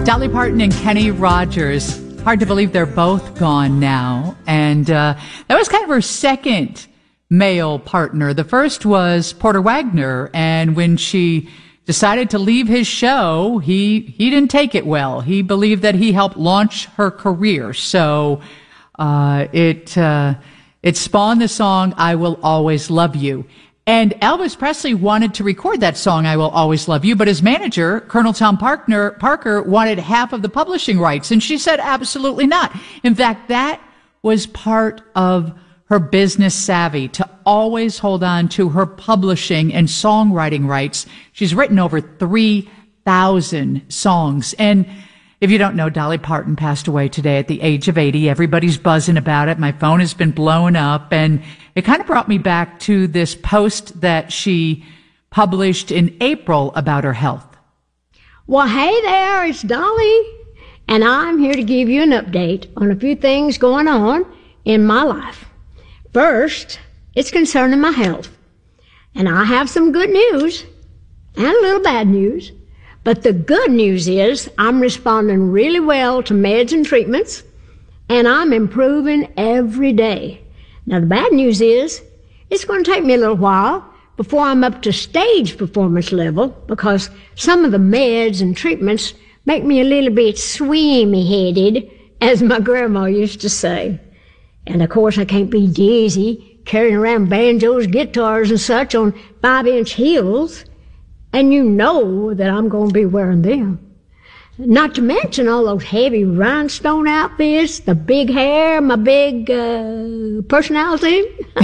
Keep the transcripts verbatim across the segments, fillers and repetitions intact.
Dolly Parton and Kenny Rogers. Hard to believe they're both gone now. And uh, that was kind of her second male partner. The first was Porter Wagoner. And when she decided to leave his show, he, he didn't take it well. He believed that he helped launch her career. So uh, it, uh, it spawned the song, I Will Always Love You. And Elvis Presley wanted to record that song, I Will Always Love You, but his manager, Colonel Tom Parker, Parker, wanted half of the publishing rights. And she said, absolutely not. In fact, that was part of her business savvy, to always hold on to her publishing and songwriting rights. She's written over three thousand songs. And if you don't know, Dolly Parton passed away today at the age of eighty. Everybody's buzzing about it. My phone has been blowing up, and it kind of brought me back to this post that she published in April about her health. Well, hey there, it's Dolly, and I'm here to give you an update on a few things going on in my life. First, it's concerning my health, and I have some good news and a little bad news. But the good news is I'm responding really well to meds and treatments, and I'm improving every day. Now, the bad news is it's going to take me a little while before I'm up to stage performance level, because some of the meds and treatments make me a little bit swimmy-headed, as my grandma used to say. And, of course, I can't be dizzy carrying around banjos, guitars, and such on five-inch heels. And you know that I'm going to be wearing them. Not to mention all those heavy rhinestone outfits, the big hair, my big uh, personality.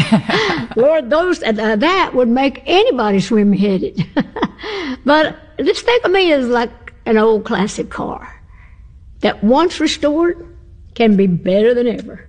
Lord, those uh, that would make anybody swim-headed. But just think of me as like an old classic car that once restored can be better than ever.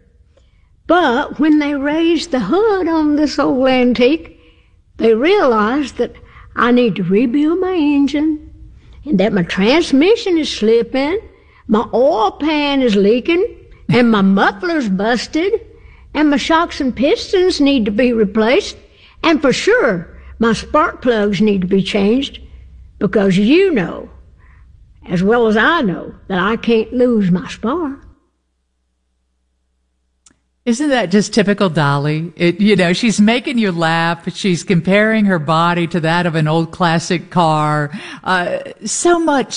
But when they raised the hood on this old antique, they realized that I need to rebuild my engine, and that my transmission is slipping, my oil pan is leaking, and my muffler's busted, and my shocks and pistons need to be replaced, and for sure, my spark plugs need to be changed, because you know, as well as I know, that I can't lose my spark. Isn't that just typical Dolly? It, you know, she's making you laugh. She's comparing her body to that of an old classic car. Uh, so much